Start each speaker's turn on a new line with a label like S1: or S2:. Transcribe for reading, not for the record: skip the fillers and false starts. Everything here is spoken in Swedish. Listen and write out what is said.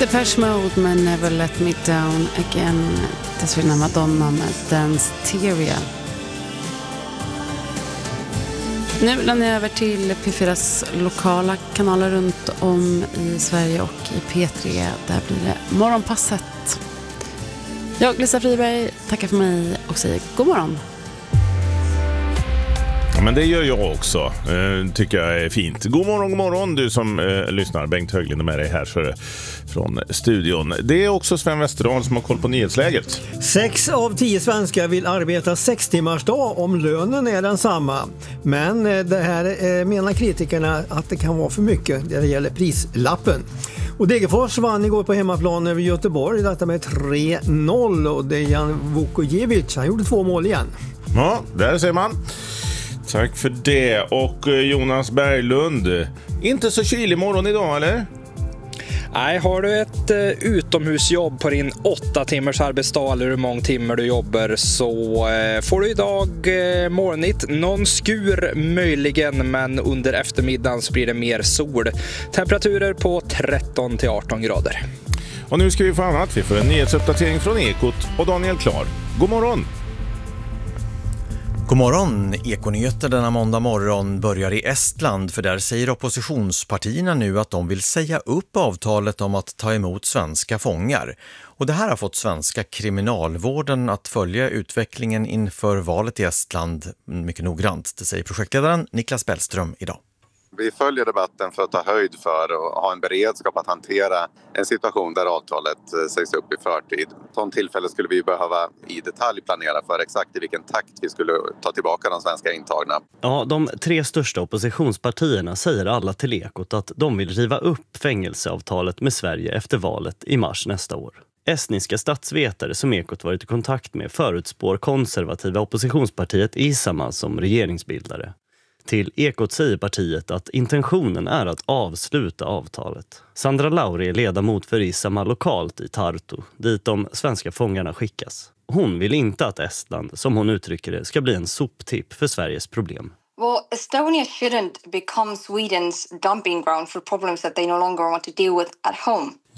S1: Depeche Mode med Never Let Me Down Again. Dessförinnan Madonna med Danceteria. Nu lämnar jag över till P4s lokala kanaler runt om i Sverige och i P3. Där blir det Morgonpasset. Jag, Lisa Friberg, tackar för mig och säger god morgon.
S2: Men det gör jag också, tycker jag är fint. God morgon du som lyssnar. Bengt Höglind är med dig här från studion. Det är också Sven Westerdahl som har koll på nyhetsläget.
S3: 6 av 10 svenskar vill arbeta 6 timmars dag om lönen är densamma. Men det här menar kritikerna att det kan vara för mycket när det gäller prislappen. Och Degerfors vann igår på hemmaplan över Göteborg, detta med 3-0, och Dejan Vukojevic, han gjorde 2 mål igen.
S2: Ja, där ser man. Tack för det. Och Jonas Berglund, inte så kylig morgon idag, eller?
S4: Nej, har du ett utomhusjobb på din 8 timmars arbetsdag eller hur många timmar du jobbar, så får du idag morgonigt. Någon skur möjligen, men under eftermiddagen så blir det mer sol. Temperaturer på 13-18 grader.
S2: Och nu ska vi få annat. Vi får en nyhetsuppdatering från Ekot och Daniel Klar. God morgon!
S5: God morgon! Ekonyheter denna måndag morgon börjar i Estland, för där säger oppositionspartierna nu att de vill säga upp avtalet om att ta emot svenska fångar. Och det här har fått svenska kriminalvården att följa utvecklingen inför valet i Estland mycket noggrant. Det säger projektledaren Niklas Bellström idag.
S6: Vi följer debatten för att ta höjd för och ha en beredskap att hantera en situation där avtalet sägs upp i förtid. Sån tillfälle skulle vi behöva i detalj planera för exakt i vilken takt vi skulle ta tillbaka de svenska intagna.
S7: Ja, de 3 största oppositionspartierna säger alla till Ekot att de vill riva upp fängelseavtalet med Sverige efter valet i mars nästa år. Estniska statsvetare som Ekot varit i kontakt med förutspår konservativa oppositionspartiet Isama som regeringsbildare. Till Ekot säger partiet att intentionen är att avsluta avtalet. Sandra Lauri är ledamot för Isama lokalt i Tartu, dit de svenska fångarna skickas. Hon vill inte att Estland, som hon uttrycker det, ska bli en soptipp för Sveriges problem.
S8: Well, Estonia shouldn't become Sweden's dumping ground for problems that they no longer want to deal with at home.